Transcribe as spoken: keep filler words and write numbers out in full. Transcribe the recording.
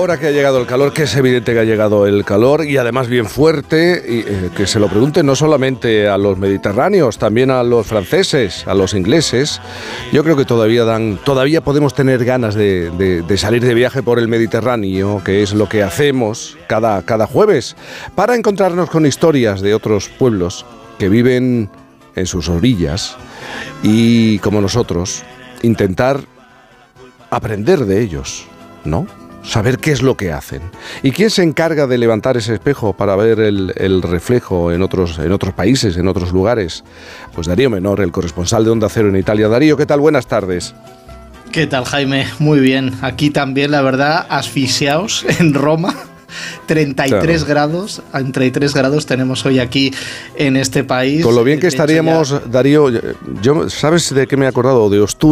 ahora que ha llegado el calor, que es evidente que ha llegado el calor y además bien fuerte, y, eh, que se lo pregunten no solamente a los mediterráneos, también a los franceses, a los ingleses. Yo creo que todavía dan, todavía podemos tener ganas de, de, de salir de viaje por el Mediterráneo, que es lo que hacemos cada, cada jueves, para encontrarnos con historias de otros pueblos que viven en sus orillas y, como nosotros, intentar aprender de ellos, ¿no? Saber qué es lo que hacen. ¿Y quién se encarga de levantar ese espejo para ver el, el reflejo en otros, en otros países, en otros lugares? Pues Darío Menor, el corresponsal de Onda Cero en Italia. Darío, ¿qué tal? Buenas tardes. ¿Qué tal, Jaime? Muy bien. Aquí también, la verdad, asfixiados en Roma. treinta y tres claro. grados, treinta y tres grados tenemos hoy aquí en este país. Con lo bien que estaríamos, ya... Darío, yo, ¿sabes de qué me he acordado? De Ostuni.